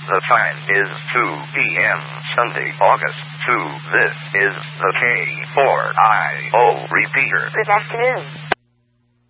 The time is 2 p.m. Sunday, August 2. This is the K4IO repeater. Good afternoon.